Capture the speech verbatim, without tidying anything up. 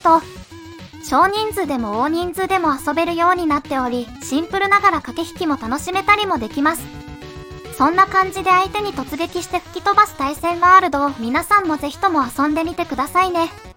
と、少人数でも大人数でも遊べるようになっており、シンプルながら駆け引きも楽しめたりもできます。そんな感じで相手に突撃して吹き飛ばす対戦ワールドを皆さんもぜひとも遊んでみてくださいね。